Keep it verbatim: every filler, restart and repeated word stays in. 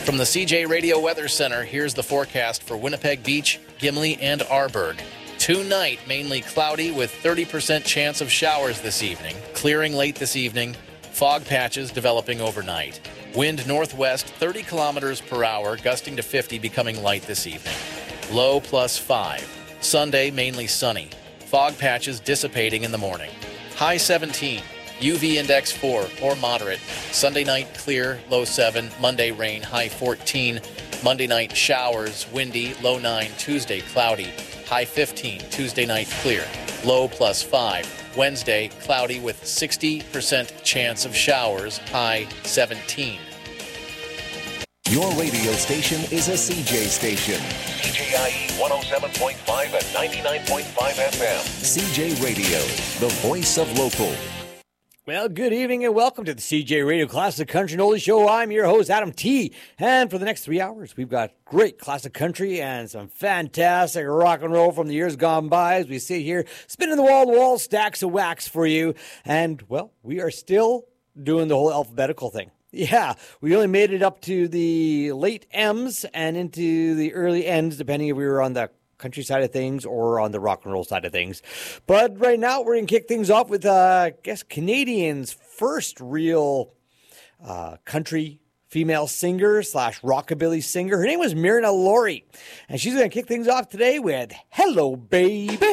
From the C J Radio Weather Center, here's the forecast for Winnipeg Beach, Gimli, and Arborg. Tonight, mainly cloudy with thirty percent chance of showers this evening. Clearing late this evening. Fog patches developing overnight. Wind northwest thirty kilometers per hour, gusting to fifty, becoming light this evening. Low plus five. Sunday, mainly sunny. Fog patches dissipating in the morning. High seventeen. U V index four or moderate. Sunday night clear, low seven. Monday rain, high fourteen. Monday night showers, windy, low nine. Tuesday cloudy, high fifteen. Tuesday night clear, low plus five. Wednesday cloudy with sixty percent chance of showers, high seventeen. Your radio station is a C J station. C J I E one oh seven point five and ninety-nine point five F M. C J Radio, the voice of local. Well, good evening and welcome to the C J Radio Classic Country and Oldie Show. I'm your host, Adam T. And for the next three hours, we've got great classic country and some fantastic rock and roll from the years gone by as we sit here spinning the wall-to-wall stacks of wax for you. And, well, we are still doing the whole alphabetical thing. Yeah, we only made it up to the late M's and into the early N's, depending if we were on the country side of things or on the rock and roll side of things. But right now, we're going to kick things off with, uh, I guess, Canadian's first real uh, country female singer slash rockabilly singer. Her name was Myrna Lory. And she's going to kick things off today with Hello, Baby.